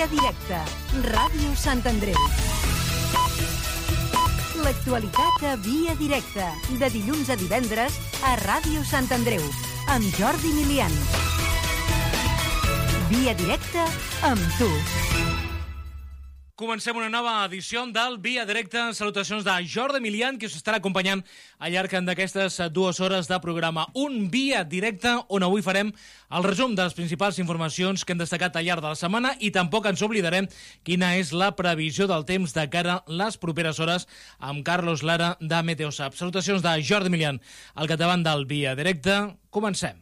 Via Directa, Ràdio Sant Andreu. L'actualitat a Via Directa, de dilluns a divendres a Ràdio Sant Andreu, amb Jordi Milian. Via Directa amb tu. Comencem una nova edició del Via Directa. Salutacions de Jordi Milian, que us estarà acompanyant al llarg d'aquestes 2 hores de programa. Un Via Directa on avui farem el resum de les principals informacions que hem destacat al llarg de la setmana i tampoc ens oblidarem quina és la previsió del temps de cara a les properes hores amb Carlos Lara de Meteosat. Salutacions de Jordi Milian al capdavant del Via Directa. Comencem.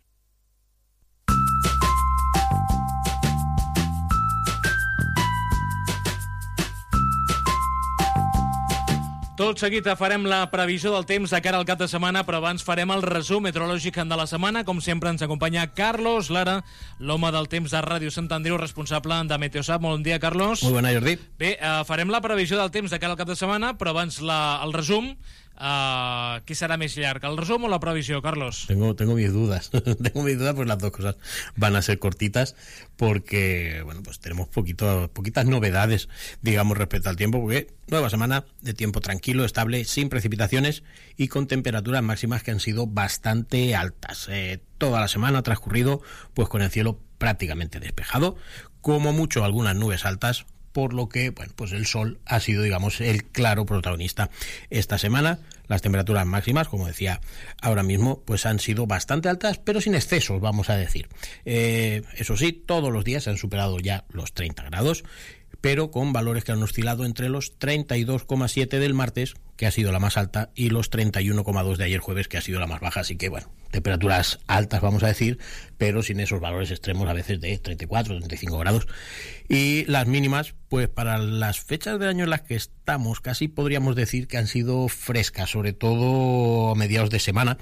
Tot seguit farem la previsió del temps de cara al cap de setmana, però abans farem el resum meteorològic de la setmana. Com sempre ens acompanya Carlos Lara, l'home del temps de Ràdio Sant Andreu, responsable de Meteosat. Bon dia, Carlos. Molt bona, Jordi. Bé, farem la previsió del temps de cara al cap de setmana, però abans el resum. ¿Qué será más largo, el resumen o la previsión, Carlos? Tengo mis dudas. Tengo mis dudas, pues las dos cosas van a ser cortitas porque, bueno, pues tenemos poquitas novedades, digamos, respecto al tiempo, porque nueva semana de tiempo tranquilo, estable, sin precipitaciones y con temperaturas máximas que han sido bastante altas. Toda la semana ha transcurrido pues con el cielo prácticamente despejado, como mucho algunas nubes altas, por lo que, bueno, pues el sol ha sido, digamos, el claro protagonista esta semana. Las temperaturas máximas, como decía ahora mismo, pues han sido bastante altas, pero sin excesos, vamos a decir. Eso sí, todos los días se han superado ya los 30 grados, pero con valores que han oscilado entre los 32,7 del martes, que ha sido la más alta, y los 31,2 de ayer jueves, que ha sido la más baja. Así que, bueno, temperaturas altas, vamos a decir, pero sin esos valores extremos a veces de 34, 35 grados. Y las mínimas, pues para las fechas del año en las que estamos, casi podríamos decir que han sido frescas, sobre todo a mediados de semana,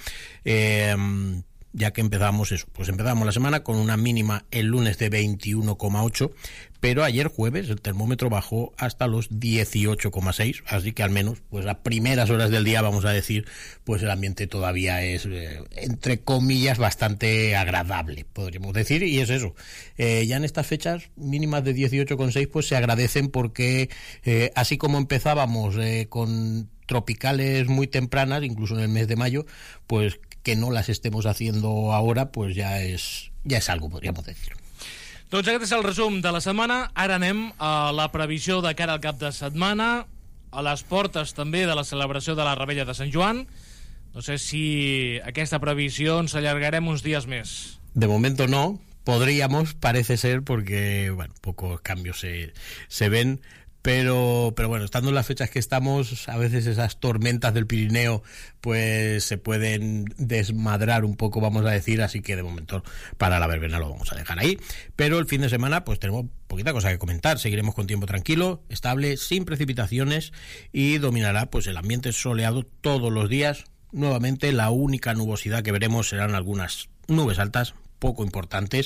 ya que empezamos la semana con una mínima el lunes de 21,8, pero ayer jueves el termómetro bajó hasta los 18,6, así que al menos pues a primeras horas del día, vamos a decir, pues el ambiente todavía es, entre comillas, bastante agradable, podríamos decir, y es eso. Ya en estas fechas mínimas de 18,6 pues se agradecen porque así como empezábamos con tropicales muy tempranas, incluso en el mes de mayo, pues que no las estemos haciendo ahora, pues ya es algo, podríamos decir. Doncs aquest és el resum de la setmana. Ara anem a la previsió de cara al cap de setmana, a les portes també de la celebració de la Revetlla de Sant Joan. No sé si aquesta previsió ens allargarem uns dies més. De momento no, podríamos, parece ser, porque bueno, pocos cambios se ven. Pero bueno, estando en las fechas que estamos, a veces esas tormentas del Pirineo pues se pueden desmadrar un poco, vamos a decir, así que de momento para la verbena lo vamos a dejar ahí. Pero el fin de semana pues tenemos poquita cosa que comentar. Seguiremos con tiempo tranquilo, estable, sin precipitaciones y dominará pues el ambiente soleado todos los días. Nuevamente la única nubosidad que veremos serán algunas nubes altas, poco importantes,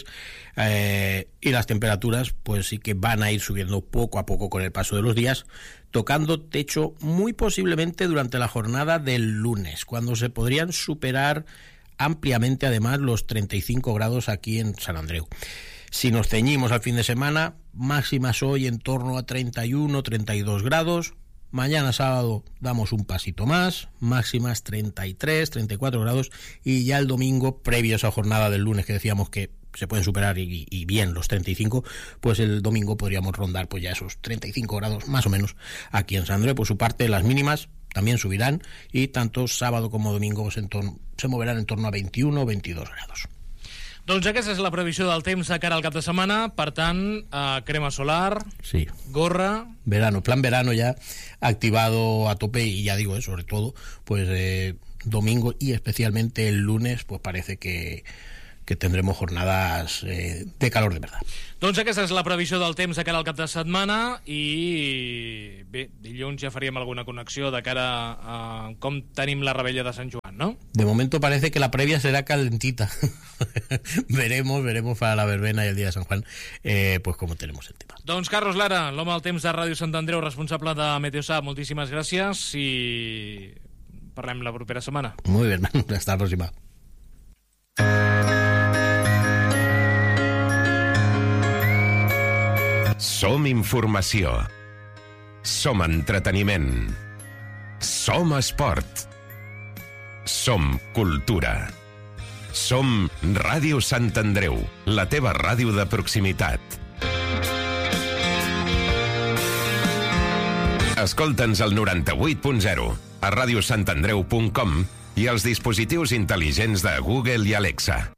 y las temperaturas pues sí que van a ir subiendo poco a poco con el paso de los días, tocando techo muy posiblemente durante la jornada del lunes, cuando se podrían superar ampliamente además los 35 grados aquí en San Andreu. Si nos ceñimos al fin de semana, máximas hoy en torno a 31, 32 grados. Mañana sábado damos un pasito más, máximas 33, 34 grados, y ya el domingo, previo a esa jornada del lunes que decíamos que se pueden superar y bien los 35, pues el domingo podríamos rondar pues ya esos 35 grados más o menos aquí en San Andreu. Por su parte, las mínimas también subirán y tanto sábado como domingo se moverán en torno a 21 o 22 grados. Doncs aquesta és la previsió del temps de cara al cap de setmana. Per tant, crema solar, sí, gorra... Verano, plan verano ya activado a tope, y ya digo, sobre todo, pues domingo y especialmente el lunes, pues parece que tendremos jornadas de calor de verdad. Doncs aquesta és la previsió del temps de cara al cap de setmana i bé, dilluns ja faríem alguna connexió de cara a com tenim la Revetlla de Sant Joan, ¿no? De momento parece que la previa será calentita. veremos para la verbena y el día de San Juan pues cómo tenemos el tema. Doncs Carlos Lara, l'home del temps de Ràdio Sant Andreu, responsable de Meteosat, moltíssimes gràcies i parlem la propera setmana. Muy bien, hasta la próxima. Som informació. Som entreteniment. Som esport. Som cultura. Som Ràdio Sant Andreu, la teva ràdio de proximitat. Escolta'ns al 98.0, a radiosantandreu.com i als dispositius intel·ligents de Google i Alexa.